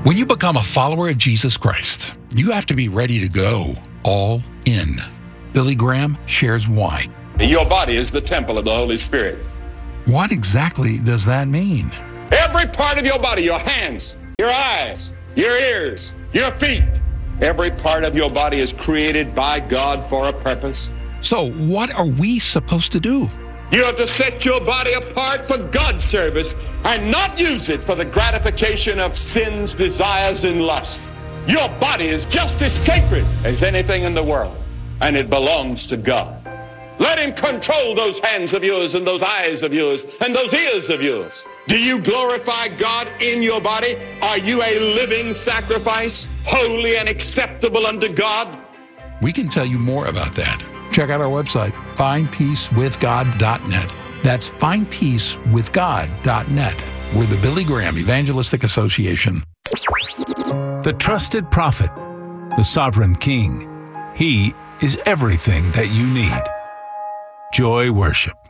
When you become a follower of Jesus Christ, you have to be ready to go all in. Billy Graham shares why. Your body is the temple of the Holy Spirit. What exactly does that mean? Every part of your body, your hands, your eyes, your ears, your feet, every part of your body is created by God for a purpose. So what are we supposed to do? You have to set your body apart for God's service and not use it for the gratification of sin's desires and lust. Your body is just as sacred as anything in the world, and it belongs to God. Let him control those hands of yours and those eyes of yours and those ears of yours. Do you glorify God in your body? Are you a living sacrifice, holy and acceptable unto God? We can tell you more about that. Check out our website, findpeacewithgod.net. That's findpeacewithgod.net. We're the Billy Graham Evangelistic Association. The trusted prophet, the sovereign king. He is everything that you need. Joy Worship.